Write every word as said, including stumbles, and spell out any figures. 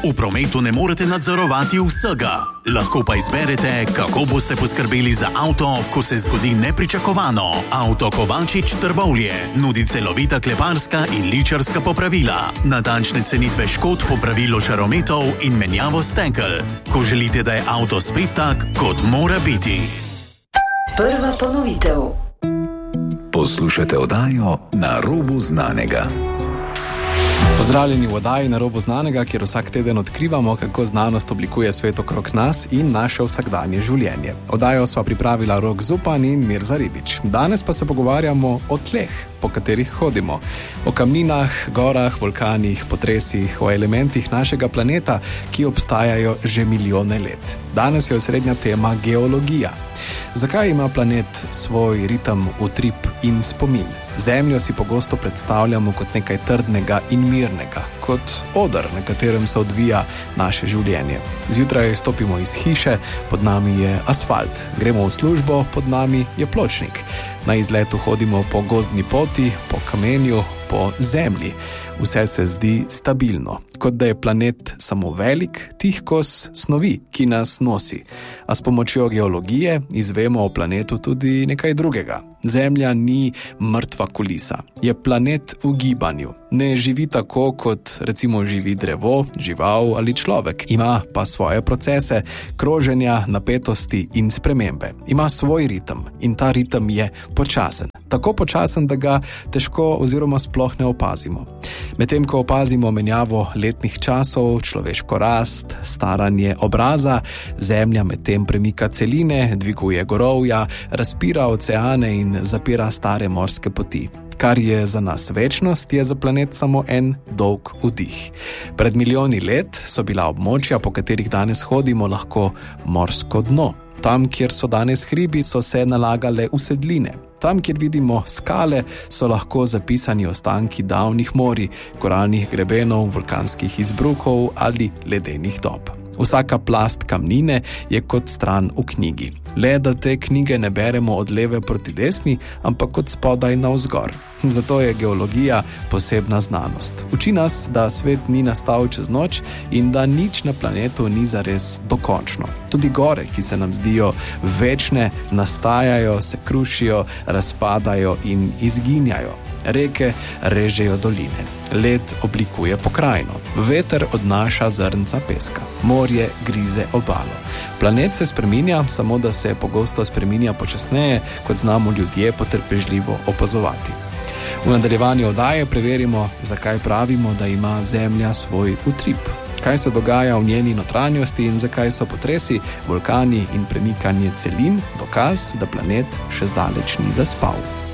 V prometu ne morete nadzorovati vsega. Lahko pa izberete, kako boste poskrbeli za avto, ko se zgodi nepričakovano. Avto Kovačič Trbovlje nudi celovita kleparska in ličarska popravila, natančne cenitve škod, popravilo žarometov in menjavo stekel. Ko želite, da je avto spet tak, kot mora biti. Prva ponovitev. Poslušate oddajo Na robu znanega. Pozdravljeni v oddaji Na robu znanega, kjer vsak teden odkrivamo, kako znanost oblikuje svet okrog nas in naše vsakdanje življenje. Oddajo sva pripravila Rok Zupan in Mirza Ribič. Danes pa se pogovarjamo o tleh, po katerih hodimo. O kamninah, gorah, vulkanih, potresih, o elementih našega planeta, ki obstajajo že milijone let. Danes je osrednja tema geologija. Zakaj ima planet svoj ritem, utrip in spomin? Zemljo si pogosto predstavljamo kot nekaj trdnega in mirnega, kot oder, na katerem se odvija naše življenje. Zjutraj stopimo iz hiše, pod nami je asfalt. Gremo v službo, pod nami je pločnik. Na izletu hodimo po gozdni poti, po kamenju, po zemlji. Vse se zdi stabilno, kot da je planet samo velik, tih kos snovi, ki nas nosi. A s pomočjo geologije izvemo o planetu tudi nekaj drugega. Zemlja ni mrtva kulisa, je planet v gibanju. Ne živi tako, kot recimo živi drevo, žival ali človek. Ima pa svoje procese, kroženja, napetosti in spremembe. Ima svoj ritem in ta ritem je počasen. Tako počasen, da ga težko oziroma sploh ne opazimo. Medtem ko opazimo menjavo letnih časov, človeško rast, staranje obraza, Zemlja medtem premika celine, dviguje gorovja, razpira oceane in zapira stare morske poti. Kar je za nas večnost, je za planet samo en dolg vdih. Pred milijoni let so bila območja, po katerih danes hodimo, lahko morsko dno. Tam, kjer so danes hribi, so se nalagale usedline. Tam, kjer vidimo skale, so lahko zapisani ostanki davnih morij, koralnih grebenov, vulkanskih izbruhov ali ledenih dob. Vsaka plast kamnine je kot stran v knjigi. Le, da te knjige ne beremo od leve proti desni, ampak od spodaj navzgor. Zato je geologija posebna znanost. Uči nas, da svet ni nastal čez noč in da nič na planetu ni zares dokončno. Tudi gore, ki se nam zdijo večne, nastajajo, se krušijo, razpadajo in izginjajo. Reke režejo doline. Led oblikuje pokrajino. Veter odnaša zrnca peska. Morje grize obalo. Planet se spreminja, samo da se pogosto spreminja počasneje, kot znamo ljudje potrpežljivo opazovati. V nadaljevanju oddaje preverimo, zakaj pravimo, da ima Zemlja svoj utrip. Kaj se dogaja v njeni notranjosti in zakaj so potresi, vulkani in premikanje celin dokaz, da planet še zdaleč ni zaspal.